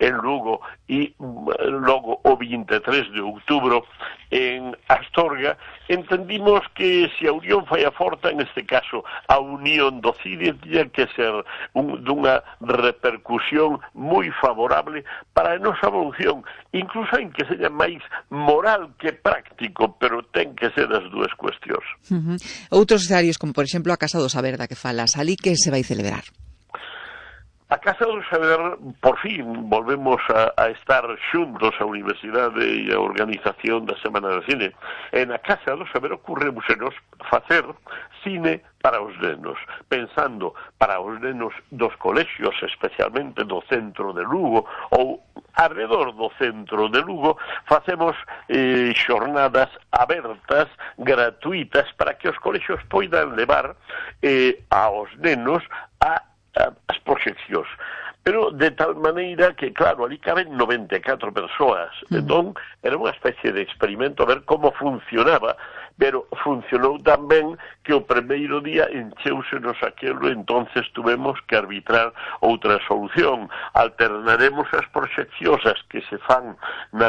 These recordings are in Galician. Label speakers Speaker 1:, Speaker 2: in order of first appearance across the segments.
Speaker 1: en Lugo e logo o 23 de outubro en Astorga, entendimos que se a unión fai a forza, en este caso a unión do cine tiña que ser dunha repercusión moi favorable para a nosa evolución, incluso en que seña máis moral que práctico, pero ten que ser as dúas cuestións.
Speaker 2: Outros escenarios, como por exemplo a Casa do Saber da que falas, ali que se vai celebrar?
Speaker 1: A Casa do Saber, por fin, volvemos a estar xuntos a Universidade e a organización da Semana do Cine. En a Casa do Saber ocorreusenos facer cine para os nenos, pensando para os nenos dos colexios, especialmente do centro de Lugo, ou alrededor do centro de Lugo, facemos xornadas abertas, gratuitas, para que os colexios poidan levar aos nenos as proxeccións, pero de tal maneira que, claro, ali caben 94 persoas, entón era unha especie de experimento a ver como funcionaba, pero funcionou tan ben que o primeiro día encheúsenos aquelo, entonces tuvemos que arbitrar outra solución. Alternaremos as proxeccións as que se fan na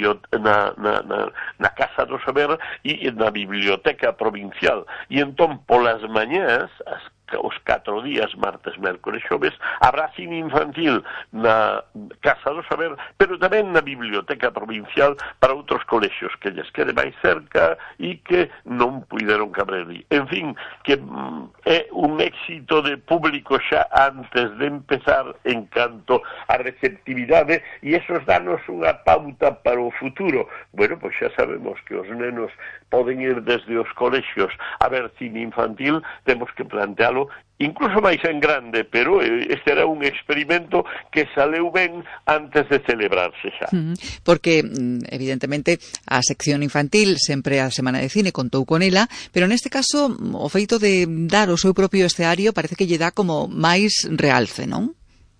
Speaker 1: Casa do Saber e na Biblioteca Provincial, e entón polas mañás, os 4 días, martes, mércores, xoves, habrá cine infantil na Casa do Saber, pero tamén na Biblioteca Provincial para outros colexios que lles quede máis cerca e que non puideron caber ali. En fin, que é un éxito de público xa antes de empezar en canto a receptividade, e esos danos unha pauta para o futuro. Bueno, pois xa sabemos que os nenos poden ir desde os colexios a ver cine infantil, temos que plantealo incluso máis en grande, pero este era un experimento que saleu ben antes de celebrarse xa.
Speaker 2: Porque, evidentemente, a sección infantil sempre a Semana de Cine contou con ela, pero neste caso o feito de dar o seu propio escenario parece que lle dá como máis realce, non?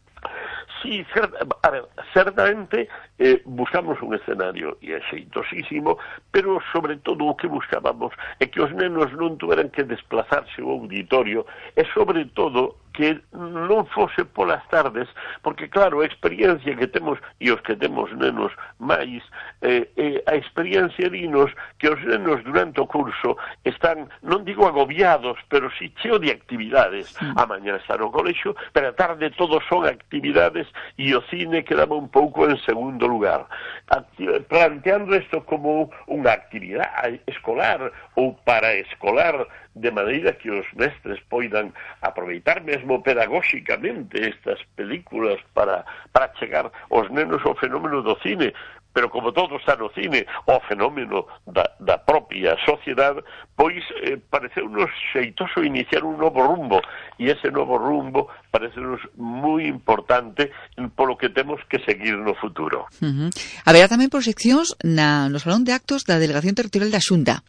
Speaker 1: Sí, certamente buscamos un escenario e é xeitosísimo, pero sobre todo o que buscábamos é que os nenos non tuveran que desplazarse ao auditorio e sobre todo que non fose polas tardes, porque claro, a experiencia que temos e os que temos nenos máis, a experiencia dinos que os nenos durante o curso están, non digo agobiados, pero si cheo de actividades. A mañá está no colexio, pero a tarde todos son actividades e o cine quedaba un pouco en segundo lugar. Planteando isto como unha actividade escolar ou paraescolar, de maneira que os mestres poidan aproveitar mesmo pedagóxicamente estas películas para chegar aos nenos ao fenómeno do cine, pero como todo está no cine, o fenómeno da propia sociedade, pois pareceunos xeitoso iniciar un novo rumbo, e ese novo rumbo parecenos moi importante polo que temos que seguir no futuro.
Speaker 2: Haberá tamén proxeccións no Salón de Actos da Delegación Territorial da Xunta.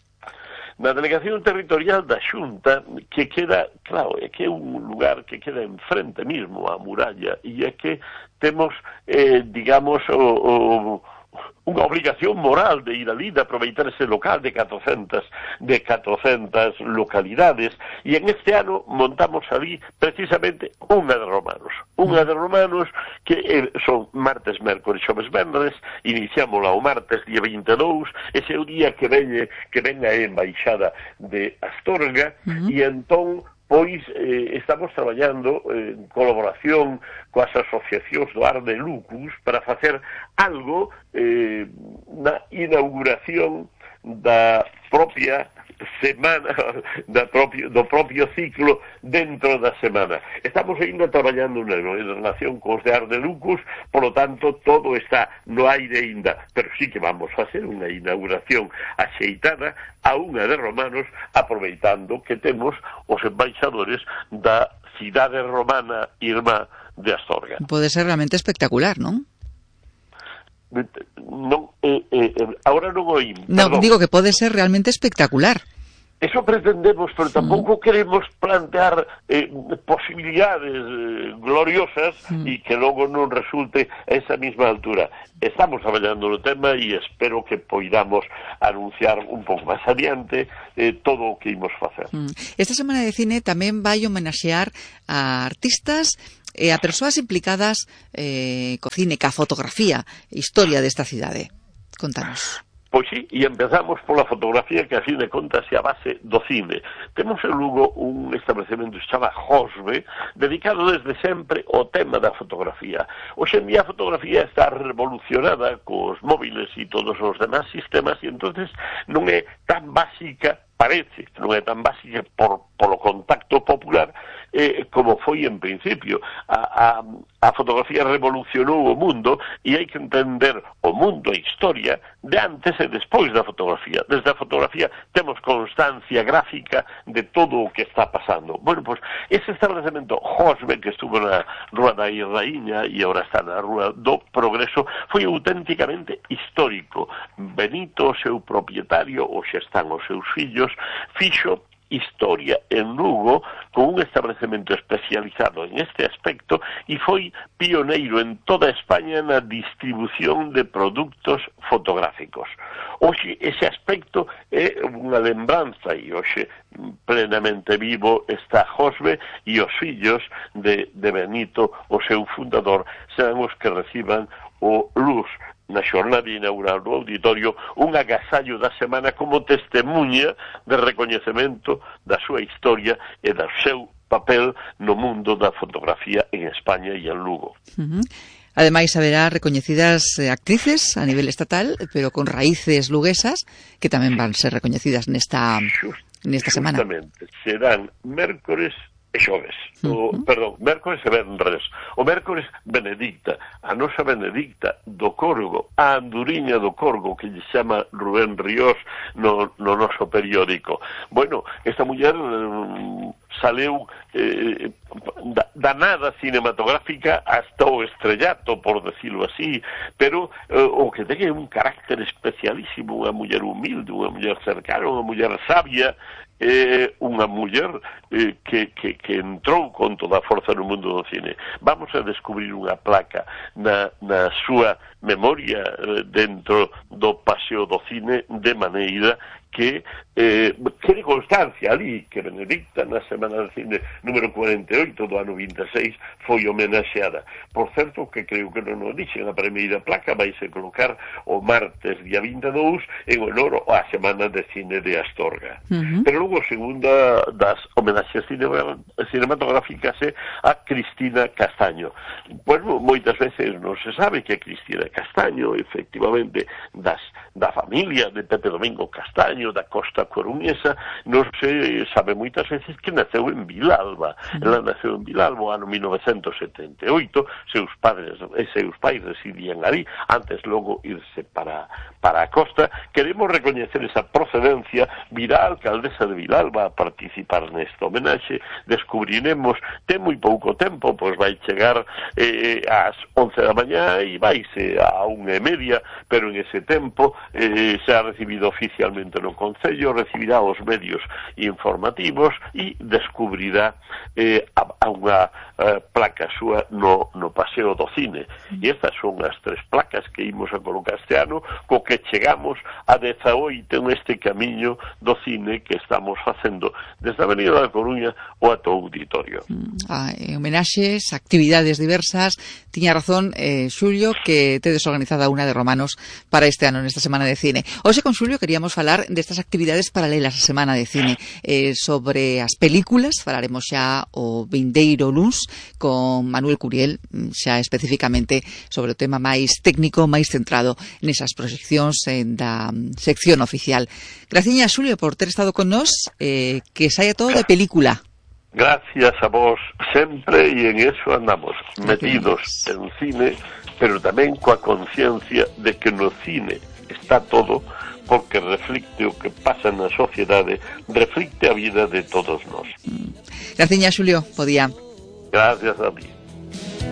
Speaker 1: Na Delegación Territorial da Xunta, que queda, claro, é que é un lugar que queda enfrente mismo á muralla, e é que temos, digamos, unha obligación moral de ir ali, de aproveitar ese local de 400 localidades, e en este ano montamos ali precisamente unha de Romanos que son martes, mércores, xoves, venres, iniciámola o martes día 22, ese é o día que ven a embaixada de Astorga, e entón pois estamos traballando en colaboración coas asociacións do Ar de Lucus para facer algo na inauguración da propia semana, do propio ciclo dentro da semana. Estamos ainda traballando en relación cos de Ar de Lucus, polo tanto todo está no aire ainda, pero sí que vamos a facer unha inauguración axeitada a unha de Romanos, aproveitando que temos os embaixadores da cidade romana irmá de Astorga.
Speaker 2: Pode ser realmente espectacular, non?
Speaker 1: Non, ahora non oí.
Speaker 2: Non, digo que pode ser realmente espectacular.
Speaker 1: Eso pretendemos, pero tampouco queremos plantear posibilidades gloriosas e que logo non resulte esa mesma altura. Estamos traballando no tema e espero que poidamos anunciar un pouco máis adiante todo o que imos facer.
Speaker 2: Esta Semana de Cine tamén vai homenaxear a artistas a persoas implicadas co cine, ca fotografía, historia desta cidade. Contanos.
Speaker 1: Pois sí, e empezamos pola fotografía, que a fin de contas é a base do cine. Temos en Lugo un establecemento que se chama Josbe, dedicado desde sempre ao tema da fotografía. Hoxe en día a fotografía está revolucionada cos móviles e todos os demás sistemas, e entonces non é tan básica, parece, non é tan básica polo contacto popular como foi en principio. A fotografía revolucionou o mundo e hai que entender o mundo e historia de antes e despois da fotografía. Desde a fotografía temos constancia gráfica de todo o que está pasando. Bueno, pues ese establecemento Josbe, que estuvo na Rúa da Raíña e agora está na Rúa do Progreso, foi auténticamente histórico. Benito, o seu propietario, hoxe están os seus fillos, fixo historia en Lugo con un establecemento especializado en este aspecto e foi pioneiro en toda España na distribución de produtos fotográficos. Hoxe ese aspecto é unha lembranza e hoxe plenamente vivo está Josbe e os fillos de Benito, o seu fundador, serán os que reciban o luz na xornada inaugural do auditorio, un agasallo da semana como testemunha de recoñecemento da súa historia e do seu papel no mundo da fotografía en España e en Lugo.
Speaker 2: Ademais, haberá recoñecidas actrices a nivel estatal, pero con raíces luguesas, que tamén van ser recoñecidas nesta semana.
Speaker 1: Justamente, serán mércores e xoves, mércores e venres. O mércores Benedicta, a nosa Benedicta do Corgo, a anduriña do Corgo, que lle chama Rubén Ríos no noso periódico. Bueno, esta muller saleu da nada cinematográfica hasta o estrellato, por decirlo así, pero o que ten un carácter especialísimo, unha muller humilde, unha muller cercana, unha muller sabia, unha muller que entrou con toda a forza no mundo do cine. Vamos a descubrir unha placa na súa memoria dentro do Paseo do Cine, de maneira que quede constancia ali que Benedicta na Semana de Cine número 48 do ano 26 foi homenaxeada. Por certo, que creo que non o dixen, a primeira placa vai se colocar o martes día 22 en honor á Semana de Cine de Astorga. Pero logo, segunda das homenaxes cinematográficas é a Cristina Castaño. Bueno, moitas veces non se sabe que Cristina Castaño, efectivamente, da familia de Pepe Domingo Castaño, da costa coruñesa, non se sabe moitas veces que naceu en Vilalba. Ela naceu en Vilalba ano 1978, seus pais residían ali, antes logo irse para a costa. Queremos recoñecer esa procedencia, virá a alcaldesa de Vilalba a participar nesta homenaxe, descubriremos, ten moi pouco tempo, pois vai chegar ás 11 da mañá e vaise a 1:30, pero en ese tempo se ha recibido oficialmente no Concello, recibirá os medios informativos e descubrirá a unha placa súa no Paseo do Cine. E estas son as 3 placas que imos a colocar este ano, co que chegamos a 18 neste camiño do cine que estamos facendo desde a Avenida da Coruña ou ata o auditorio.
Speaker 2: Homenaxes, actividades diversas. Tiña razón, Xulio, que tedes organizada unha de Romanos para este ano, nesta Semana de Cine. Hoxe con Xulio queríamos falar destas actividades paralelas á Semana de Cine. Sobre as películas, falaremos xa o vindeiro luns con Manuel Curiel, xa especificamente sobre o tema máis técnico, máis centrado nesas proxeccións da sección oficial. Graciña, Xulio, por ter estado con nós, que saia todo de película.
Speaker 1: Gracias a vos sempre, e en eso andamos, metidos en cine, pero tamén coa conciencia de que no cine está todo, porque reflicte o que pasa na sociedade, reflicte a vida de todos nós.
Speaker 2: Graciña, Xulio, podía.
Speaker 1: Gracias a ti.